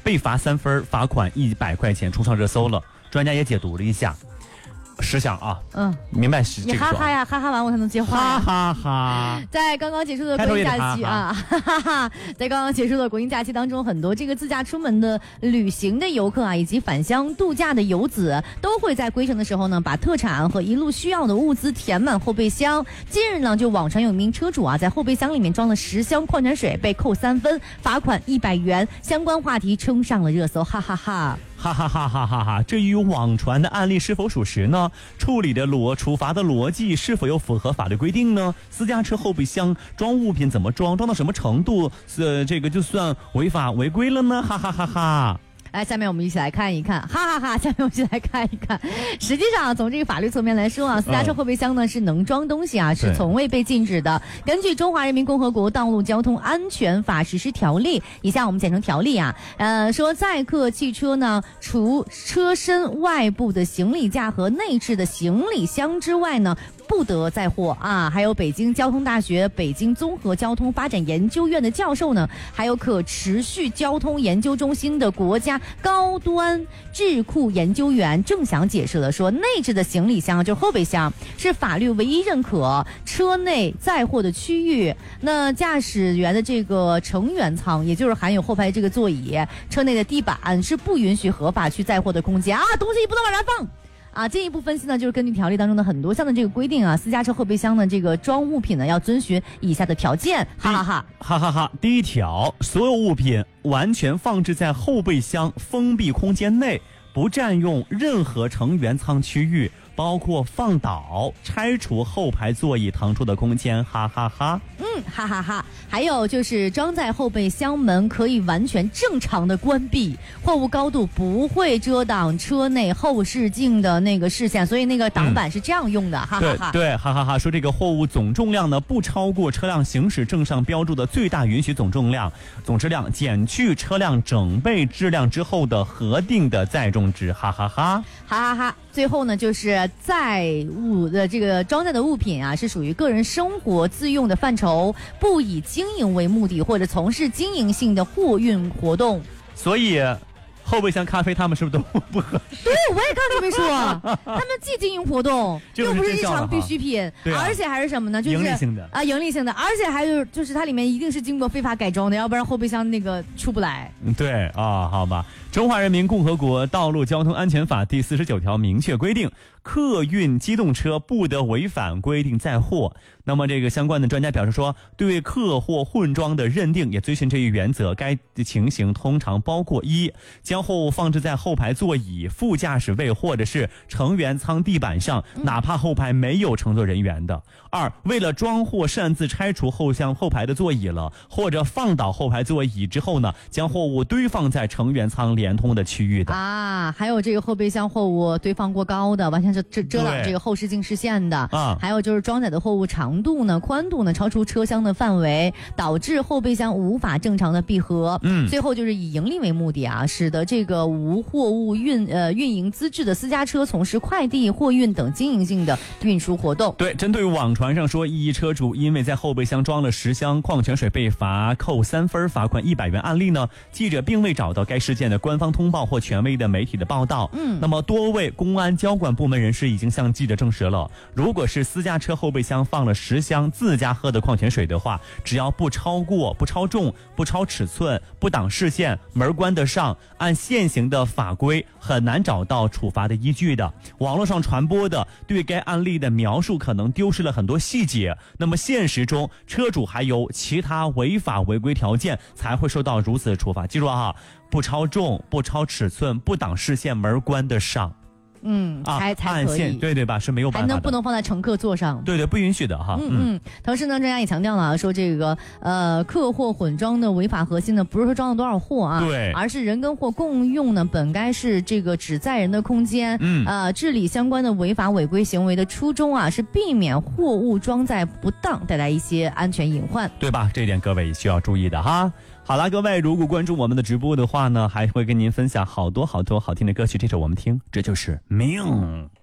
被罚3分，罚款100块钱，冲上热搜了。专家也解读了一下。实想啊，明白是这个。 你哈哈呀，哈哈完我才能接话呀。 哈哈哈！ 在刚刚结束的国庆假期啊，哈哈哈！在刚刚结束的国庆假期当中，很多这个自驾出门的旅行的游客啊，以及返乡度假的游子，都会在归程的时候呢，把特产和一路需要的物资填满后备箱。近日呢，就网传有一名车主啊，在后备箱里面装了10箱矿泉水，被扣3分，罚款100元。相关话题冲上了热搜，哈哈哈！ 哈哈哈哈哈哈！这与网传的案例是否属实呢？处罚的逻辑是否又符合法律规定呢？私家车后备箱装物品怎么装到什么程度？这个就算违法违规了呢？哈哈哈哈！ 来，下面我们一起来看一看，哈哈哈！下面我们一起来看一看。实际上，从这个法律层面来说啊，私家车后备箱呢是能装东西啊，是从未被禁止的。根据《中华人民共和国道路交通安全法实施条例》，以下我们简称条例啊，说载客汽车呢，除车身外部的行李架和内置的行李箱之外呢，不得载货啊。还有北京交通大学北京综合交通发展研究院的教授呢，还有可持续交通研究中心的国家高端智库研究员郑翔解释了，说内置的行李箱就是后备箱是法律唯一认可车内载货的区域。那驾驶员的这个乘员舱，也就是含有后排这个座椅，车内的地板是不允许合法去载货的空间啊，东西不能往上放。啊，进一步分析呢，就是根据条例当中的很多项的这个规定啊，私家车后备箱呢，这个装物品呢要遵循以下的条件，哈哈哈， 哈哈哈。第一条，所有物品完全放置在后备箱封闭空间内，不占用任何乘员舱区域，包括放倒、拆除后排座椅腾出的空间，哈哈哈。 哈哈哈。还有就是装载后备箱门可以完全正常的关闭，货物高度不会遮挡车内后视镜的那个视线，所以那个挡板是这样用的，哈哈哈。 对，哈哈哈。说这个货物总重量呢不超过车辆行驶证上标注的最大允许总重量、总质量减去车辆整备质量之后的核定的载重值，哈哈哈。 哈哈哈。最后呢，就是载物的这个装载的物品啊，是属于个人生活自用的范畴，不以经营为目的或者从事经营性的货运活动。 所以后备箱咖啡他们是不是都不合适？ 对，我也刚这么说，他们既经营活动，又不是日常必需品，而且还是什么呢？就是盈利性的啊，盈利性的，而且还就是它里面一定是经过非法改装的，要不然后备箱那个出不来。 对啊，好吧。中华人民共和国道路交通安全法第49条明确规定，客运机动车不得违反规定载货。那么这个相关的专家表示说，对客货混装的认定也遵循这一原则。该情形通常包括：一、将货物放置在后排座椅、副驾驶位或者是乘员舱地板上，哪怕后排没有乘坐人员的；二、为了装货擅自拆除后排的座椅了，或者放倒后排座椅之后呢，将货物堆放在乘员舱连通的区域的啊。还有这个后备箱货物堆放过高的，完全是遮挡这个后视镜视线的啊。还有就是装载的货物长度呢、宽度呢超出车厢的范围，导致后备箱无法正常的闭合。最后就是以盈利为目的啊，使得这个无货物运营资质的私家车从事快递、货运等经营性的运输活动。 对，针对网传上说一车主因为在后备箱装了10箱矿泉水被罚扣3分，罚款100元案例呢，记者并未找到该事件的官方通报或权威的媒体的报道。那么多位公安交管部门人士已经向记者证实了，如果是私家车后备箱放了10箱自家喝的矿泉水的话，只要不超过、不超重、不超尺寸、不挡视线、门关得上，按现行的法规很难找到处罚的依据的。网络上传播的对该案例的描述可能丢失了很多细节，那么现实中车主还有其他违法违规条件才会受到如此的处罚。记住啊，不超重、不超尺寸、不挡视线、门关得上。 才可以， 对吧？是没有办法的， 不能放在乘客座上， 对，不允许的哈。 同时呢，专家也强调了说，这个客货混装的违法核心呢，不是说装了多少货啊， 对， 而是人跟货共用呢，本该是这个只载人的空间。治理相关的违法违规行为的初衷啊，是避免货物装载不当带来一些安全隐患， 对吧？这一点各位需要注意的哈。好了，各位，如果关注我们的直播的话呢，还会跟您分享好多好多好听的歌曲。这首我们听，这就是命。